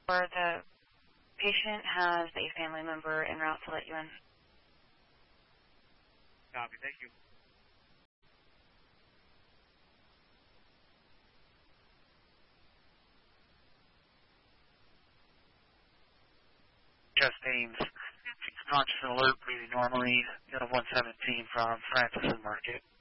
or the patient has a family member en route to let you in. Copy. Thank you. Chest pains. She's conscious and alert, breathing normally. Unit 117 from Francis and Market.